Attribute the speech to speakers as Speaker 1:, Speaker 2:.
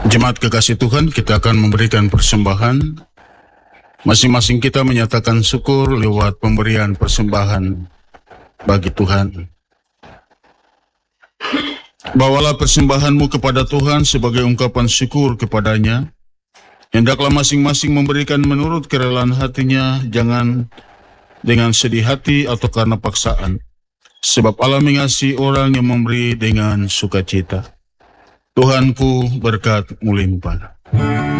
Speaker 1: Jemaat kekasih Tuhan, kita akan memberikan persembahan. Masing-masing kita menyatakan syukur lewat pemberian persembahan bagi Tuhan. Bawalah persembahanmu kepada Tuhan sebagai ungkapan syukur kepadanya. Hendaklah masing-masing memberikan menurut kerelaan hatinya, jangan dengan sedih hati atau karena paksaan. Sebab Allah mengasihi orang yang memberi dengan sukacita. Tuhanku berkat melimpah.